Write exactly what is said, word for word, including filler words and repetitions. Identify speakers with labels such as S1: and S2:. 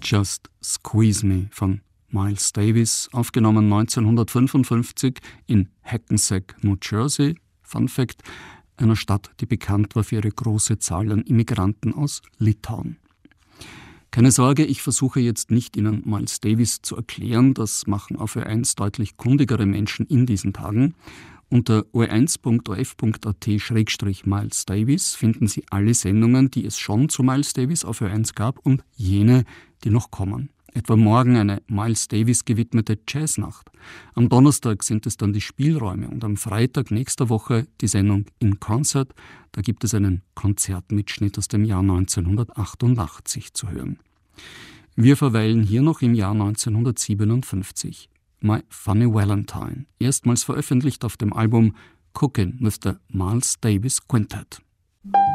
S1: Just Squeeze Me von Miles Davis, aufgenommen neunzehnhundertfünfundfünfzig in Hackensack, New Jersey, Fun Fact, einer Stadt, die bekannt war für ihre große Zahl an Immigranten aus Litauen. Keine Sorge, ich versuche jetzt nicht, Ihnen Miles Davis zu erklären, das machen auf Ö eins deutlich kundigere Menschen in diesen Tagen. Unter o eins punkt o f punkt a t schrägstrich Miles Davis finden Sie alle Sendungen, die es schon zu Miles Davis auf Ö eins gab und jene, die noch kommen. Etwa morgen eine Miles Davis gewidmete Jazznacht. Am Donnerstag sind es dann die Spielräume und am Freitag nächster Woche die Sendung In Concert. Da gibt es einen Konzertmitschnitt aus dem Jahr neunzehnhundertachtundachtzig zu hören. Wir verweilen hier noch im Jahr neunzehnhundertsiebenundfünfzig. My Funny Valentine, erstmals veröffentlicht auf dem Album Cookin' with the Miles Davis Quintet.